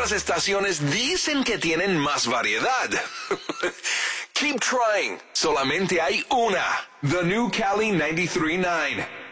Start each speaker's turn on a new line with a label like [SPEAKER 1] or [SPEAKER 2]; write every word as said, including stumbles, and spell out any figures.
[SPEAKER 1] otras estaciones dicen que tienen más variedad. Keep trying. Solamente hay una. The New Cali ninety-three point nine.